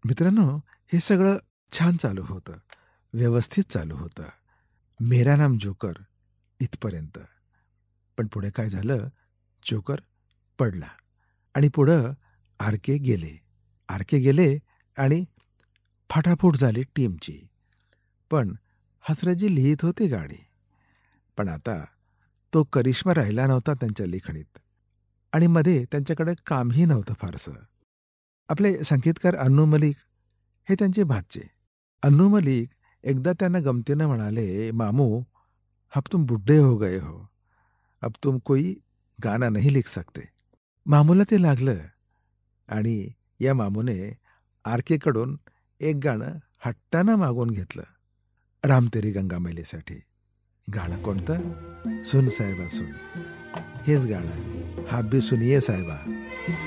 मित्रांनो, हे सगळं छान चालू होतं. व्यवस्थित चालू होतं. मेरा नाम जोकर इथपर्यंत. पण पुढे काय झालं? जोकर पडला आणि पुढं आर-के गेले. आर-के गेले आणि फाटाफूट झाली टीमची. पण हसरतजी लिहीत होते गाणी. पण आता तो करिश्मा राहिला नव्हता त्यांच्या लेखणीत आणि मध्ये त्यांच्याकडे कामही नव्हतं फारसं. आपले संगीतकार अन्नू मलिक हे त्यांचे भाचे. अन्नू मलिक एकदा त्यांना गमतीनं म्हणाले, "मामू, अब तुम बुड्ढे हो गए हो. अब तुम कोई गाना नहीं लिख सकते." मामूला ते लागलं आणि या मामूने आर-केकडून एक गाणं हट्टानं मागवून घेतलं. राम तेरी गंगा मैलीसाठी. गाणं कोणतं? सुन साहेबा सुन. हेच गाणं. आप भी सुनिये साहेबा.